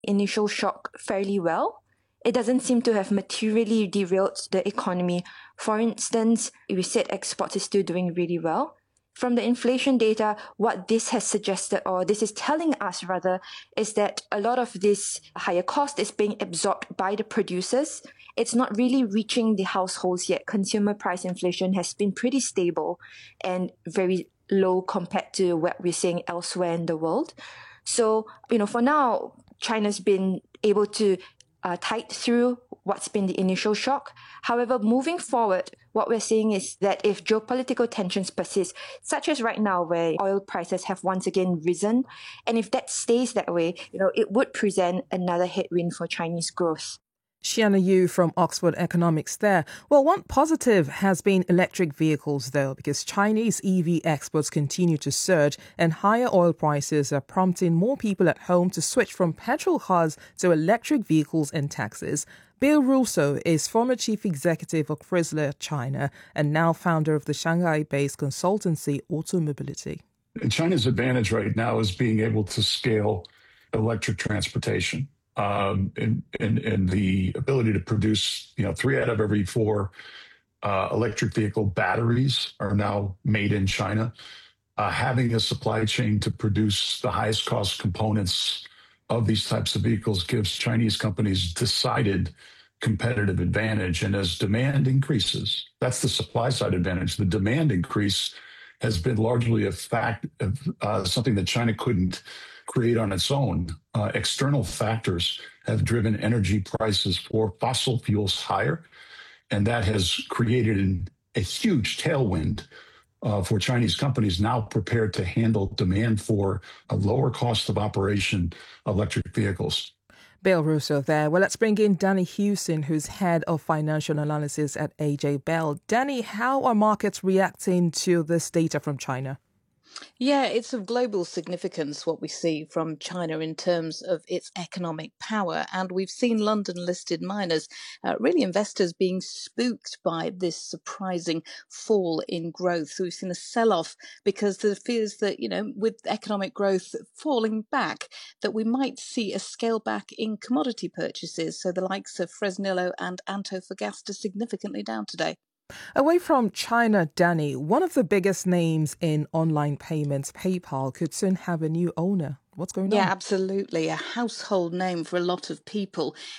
initial shock fairly well. It doesn't seem to have materially derailed the economy. For instance, we said exports is still doing really well. From the inflation data, what this has suggested, or this is telling us rather, is that a lot of this higher cost is being absorbed by the producers. It's not really reaching the households yet. Consumer price inflation has been pretty stable and very low compared to what we're seeing elsewhere in the world. So, for now, China's been able to tide through what's been the initial shock. However, moving forward, what we're seeing is that if geopolitical tensions persist, such as right now where oil prices have once again risen, and if that stays that way, it would present another headwind for Chinese growth. Shiana Yu from Oxford Economics there. Well, one positive has been electric vehicles, though, because Chinese EV exports continue to surge and higher oil prices are prompting more people at home to switch from petrol cars to electric vehicles and taxis. Bill Russo is former chief executive of Chrysler China and now founder of the Shanghai-based consultancy Automobility. China's advantage right now is being able to scale electric transportation. And the ability to produce, 3 out of every 4 electric vehicle batteries are now made in China. Having a supply chain to produce the highest cost components of these types of vehicles gives Chinese companies decided competitive advantage. And as demand increases, that's the supply side advantage. The demand increase has been largely a fact of something that China couldn't create on its own. External factors have driven energy prices for fossil fuels higher, and that has created a huge tailwind for Chinese companies now prepared to handle demand for a lower cost of operation electric vehicles. Bill Russo there. Well, let's bring in Danny Hewson, who's head of financial analysis at AJ Bell. Danny, how are markets reacting to this data from China? Yeah, it's of global significance what we see from China in terms of its economic power. And we've seen London-listed miners, really investors being spooked by this surprising fall in growth. So we've seen a sell-off because there fears that, with economic growth falling back, that we might see a scale back in commodity purchases. So the likes of Fresnillo and Antofagasta significantly down today. Away from China, Danny, one of the biggest names in online payments, PayPal, could soon have a new owner. What's going on? Yeah, absolutely. A household name for a lot of people.